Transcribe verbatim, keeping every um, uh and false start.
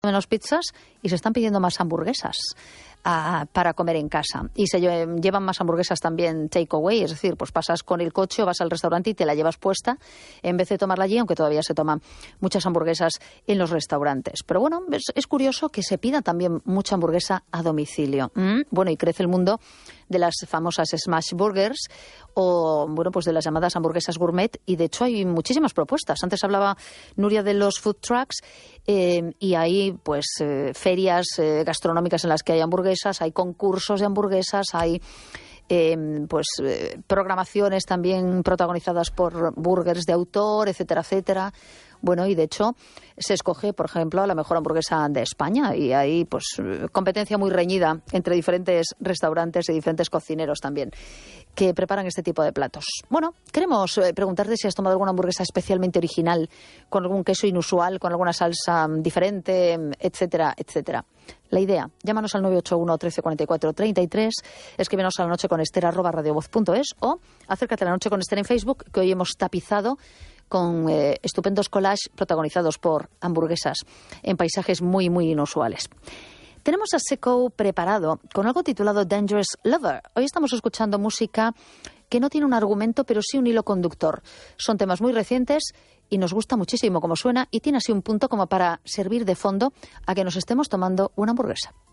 menos pizzas y se están pidiendo más hamburguesas a, para comer en casa. Y se llevan más hamburguesas también takeaway, es decir, pues pasas con el coche o vas al restaurante y te la llevas puesta en vez de tomarla allí, aunque todavía se toman muchas hamburguesas en los restaurantes. Pero bueno, es, es curioso que se pida también mucha hamburguesa a domicilio. ¿Mm? Bueno, y crece el mundo de las famosas smash burgers o, bueno, pues de las llamadas hamburguesas gourmet, y de hecho hay muchísimas propuestas. Antes hablaba Nuria de los food trucks eh, y hay pues eh, ferias eh, gastronómicas en las que hay hamburguesas, hay concursos de hamburguesas, hay eh, pues eh, programaciones también protagonizadas por burgers de autor, etcétera, etcétera. Bueno, y de hecho se escoge, por ejemplo, la mejor hamburguesa de España, y hay pues competencia muy reñida entre diferentes restaurantes y diferentes cocineros también que preparan este tipo de platos. Bueno, queremos eh, preguntarte si has tomado alguna hamburguesa especialmente original, con algún queso inusual, con alguna salsa diferente, etcétera, etcétera. La idea, llámanos al nueve ocho uno, trece, cuarenta y cuatro, treinta y tres, escríbenos a la noche con Esther arroba radiovoz punto es, o acércate a la noche con Esther en Facebook, que hoy hemos tapizado con eh, estupendos collages protagonizados por hamburguesas en paisajes muy, muy inusuales. Tenemos a Seco preparado con algo titulado Dangerous Lover. Hoy estamos escuchando música que no tiene un argumento, pero sí un hilo conductor. Son temas muy recientes y nos gusta muchísimo cómo suena, y tiene así un punto como para servir de fondo a que nos estemos tomando una hamburguesa.